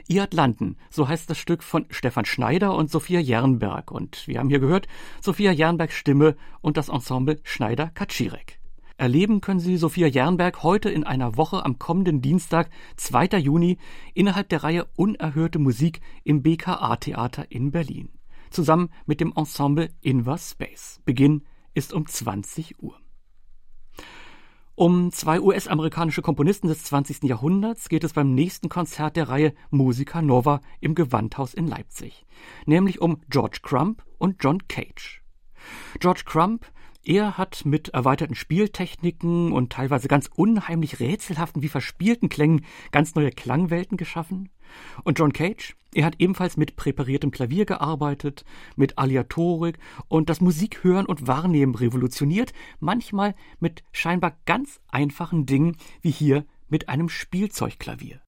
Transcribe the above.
Ihr Atlanten, so heißt das Stück von Stefan Schneider und Sophia Jernberg. Und wir haben hier gehört, Sophia Jernbergs Stimme und das Ensemble Schneider-Kaczirek. Erleben können Sie Sophia Jernberg heute in einer Woche am kommenden Dienstag, 2. Juni, innerhalb der Reihe Unerhörte Musik im BKA-Theater in Berlin. Zusammen mit dem Ensemble Inver Space. Beginn ist um 20 Uhr. Um 2 US-amerikanische Komponisten des 20. Jahrhunderts geht es beim nächsten Konzert der Reihe Musica Nova im Gewandhaus in Leipzig. Nämlich um George Crumb und John Cage. George Crumb, er hat mit erweiterten Spieltechniken und teilweise ganz unheimlich rätselhaften wie verspielten Klängen ganz neue Klangwelten geschaffen. Und John Cage, er hat ebenfalls mit präpariertem Klavier gearbeitet, mit Aleatorik und das Musikhören und Wahrnehmen revolutioniert, manchmal mit scheinbar ganz einfachen Dingen wie hier mit einem Spielzeugklavier.